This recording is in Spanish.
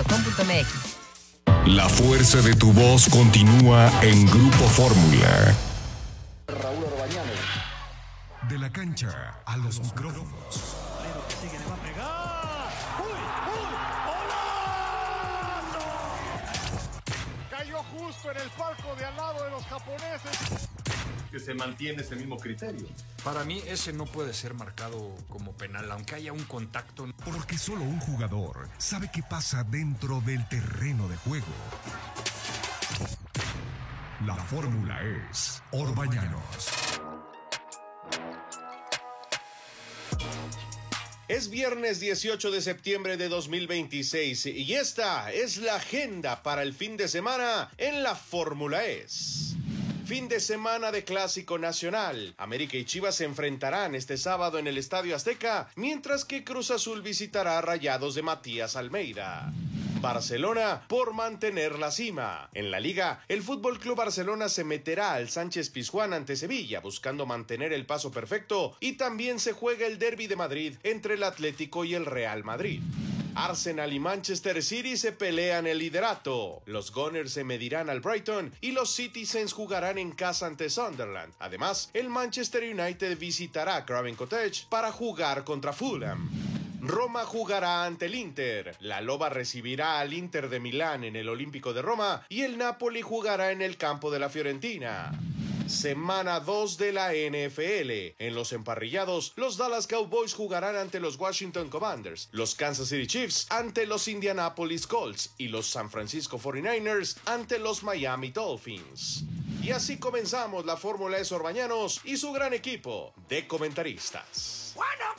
www.grupoformula.com.mx. La fuerza de tu voz continúa en Grupo Fórmula. Raúl Orbañanos. De la cancha a los micrófonos. Que sigue, le va a pegar. ¡Uy! ¡Golazo! Cayó justo en el palco de al lado de los japoneses. Que se mantiene ese mismo criterio. Para mí ese no puede ser marcado como penal, aunque haya un contacto. Porque solo un jugador sabe qué pasa dentro del terreno de juego. La fórmula es Orbañanos. Es viernes 18 de septiembre de 2026 y esta es la agenda para el fin de semana en la Fórmula ES. Fin de semana de Clásico Nacional. América y Chivas se enfrentarán este sábado en el Estadio Azteca, mientras que Cruz Azul visitará a Rayados de Matías Almeida. Barcelona por mantener la cima. En la Liga, el Fútbol Club Barcelona se meterá al Sánchez Pizjuán ante Sevilla, buscando mantener el paso perfecto, y también se juega el Derbi de Madrid entre el Atlético y el Real Madrid. Arsenal y Manchester City se pelean el liderato. Los Gunners se medirán al Brighton y los Citizens jugarán en casa ante Sunderland. Además, el Manchester United visitará Craven Cottage para jugar contra Fulham. Roma jugará ante el Inter, la Loba recibirá al Inter de Milán en el Olímpico de Roma y el Napoli jugará en el campo de la Fiorentina. Semana 2 de la NFL. En los emparrillados, los Dallas Cowboys jugarán ante los Washington Commanders, los Kansas City Chiefs ante los Indianapolis Colts y los San Francisco 49ers ante los Miami Dolphins. Y así comenzamos la Fórmula ES Orbañanos y su gran equipo de comentaristas.